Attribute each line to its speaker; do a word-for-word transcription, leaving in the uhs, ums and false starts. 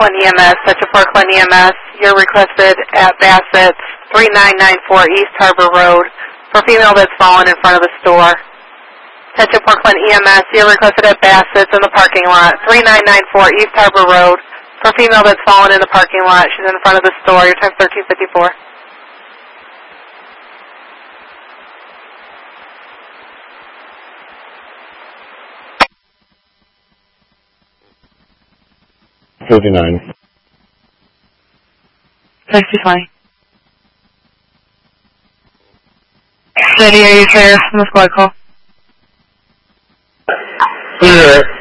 Speaker 1: Parkland E M S, touch of Parkland E M S. You're requested at Bassett's, three nine nine four East Harbor Road, for female that's fallen in front of the store. Touch of Parkland E M S, you're requested at Bassett's in the parking lot, three nine nine four East Harbor Road, for female that's fallen in the parking lot. She's in front of the store. Your time's thirteen fifty-four.
Speaker 2: fifty-nine.
Speaker 3: sixty-five. City, are you here? On the squad call.
Speaker 2: Clear.